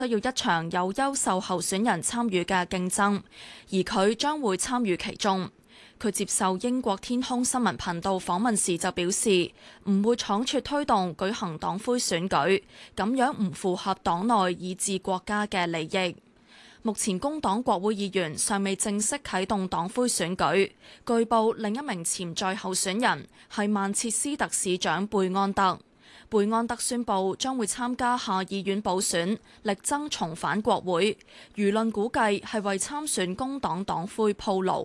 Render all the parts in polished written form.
需要一場有優秀候選人參與嘅競爭，而佢將會參與其中。佢接受英國天空新聞頻道訪問時就表示，唔會倉促推動舉行黨魁選舉，咁樣唔符合黨內以至國家嘅利益。目前工黨國會議員尚未正式啟動黨魁選舉，據報另一名潛在候選人係曼徹斯特市長貝安德。貝安德宣布將會參加下議院補選，力爭重返國會。輿論估計係為參選工黨黨魁鋪路。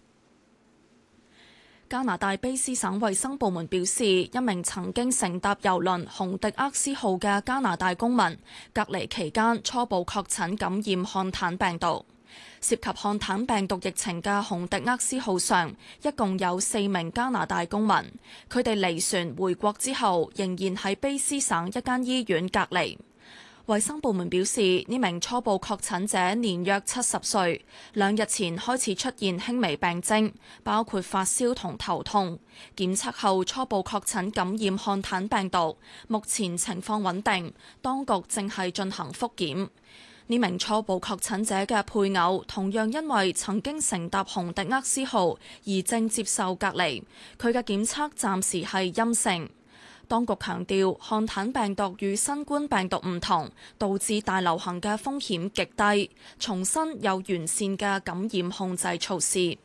加拿大卑斯省衛生部門表示，一名曾經乘搭郵輪洪迪厄斯號嘅加拿大公民隔離期間初步確診感染漢坦病毒。涉及漢坦病毒疫情嘅洪迪厄斯號上一共有4名加拿大公民，佢哋離船回國之後仍然喺卑斯省一間醫院隔離。衛生部門表示，呢名初步確診者年約70歲，2日前開始出現輕微病徵，包括發燒同頭痛。檢測後初步確診感染漢坦病毒，目前情況穩定，當局正係進行復檢。呢名初步確診者嘅配偶同樣因為曾經乘搭洪迪厄斯號而正接受隔離，佢嘅檢測暫時係陰性。當局強調，漢坦病毒與新冠病毒唔同，導致大流行嘅風險極低，重申有完善嘅感染控制措施。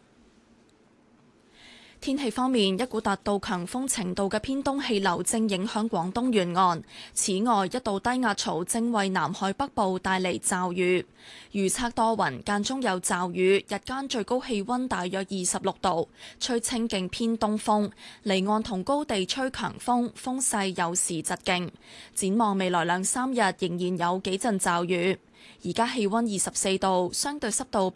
天氣方面，一股達到強風程度嘅偏東氣流正影響廣東沿岸。此外，一道低壓槽正為南海北部帶嚟驟雨。預測多雲，間中有驟雨，日間最高氣溫大約26度，吹清勁偏東風，離岸同高地吹強風，風勢有時疾勁。展望未來2-3日，仍然有幾陣驟雨。而家氣溫24度，相對濕度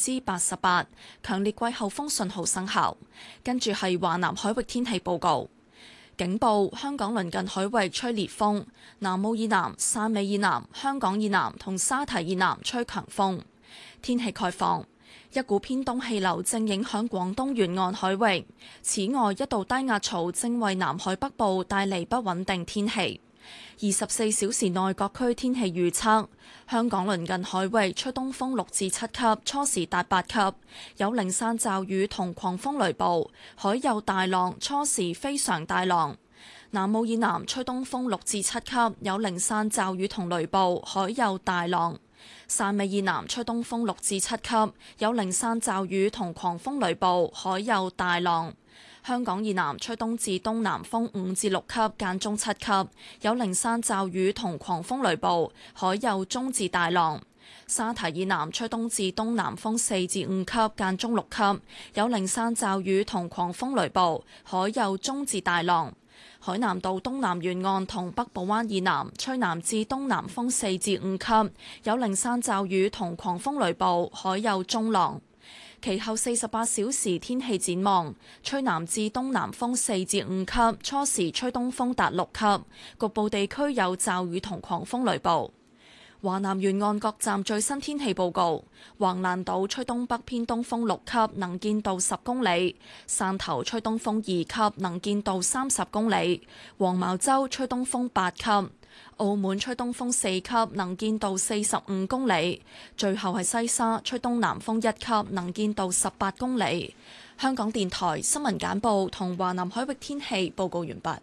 88%，強烈季候風信號生效。跟住係華南海域天氣報告，警報：香港鄰近海域吹烈風，南澳以南、汕尾以南、香港以南同沙堤以南吹強風。天氣概況：一股偏東氣流正影響廣東沿岸海域，此外一道低壓槽正為南海北部帶嚟不穩定天氣。24小時內各區天氣預測：香港鄰近海域吹東風6至7級，初時達8級，有零散驟雨同狂風雷暴，海有大浪，初時非常大浪。南澳以南吹東風6至7級，有零散驟雨同雷暴，海有大浪。汕尾以南吹東風6至7級，有零散驟雨同狂風雷暴，海有大浪。香港以南吹東至東南風5至6級，間中7級，有零散驟雨同狂風雷暴，海有中至大浪。沙堤以南吹東至東南風4至5級，間中6級，有零散驟雨同狂風雷暴，海有中至大浪。海南島東南沿岸同北部灣以南吹南至東南風4至5級，有零散驟雨同狂風雷暴，海有中浪。其後48小時天氣展望：吹南至東南風4至5級，初時吹東風達6級，局部地區有驟雨同狂風雷暴。華南沿岸各站最新天氣報告：橫瀾島吹東北偏東風6級，能見度10公里；汕頭吹東風2級，能見度30公里；黃茅洲吹東風8級。澳門吹東風4級，能見度45公里。最後係西沙吹東南風1級，能見度18公里。香港電台新聞簡報同華南海域天氣報告完畢。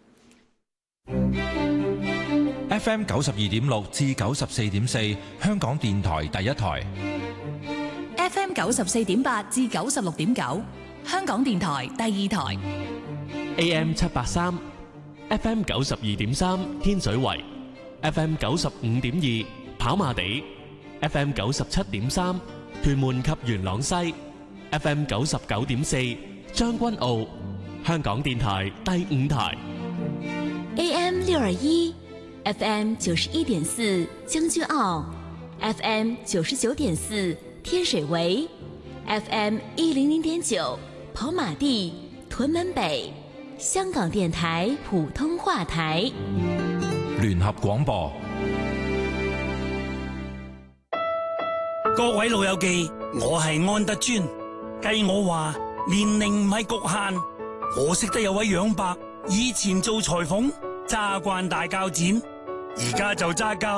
FM 92.6至94.4，香港電台第一台。 FM 94.8至96.9，香港電台第二台。 AM 783 ，FM 92.3，天水圍。FM 95.2跑馬地， FM 97.3屯門及元朗西， FM 99.4將軍澳，香港電台第五台。 AM 621 FM 91.4將軍澳， FM 99.4天水圍， FM 100.9跑馬地屯門北，香港電台普通話台。 聯合廣播。 各位老友記，我係安德尊。計我話年齡唔係局限，我識得有位楊伯，以前做裁縫，揸慣大鉸剪，而家就揸鉸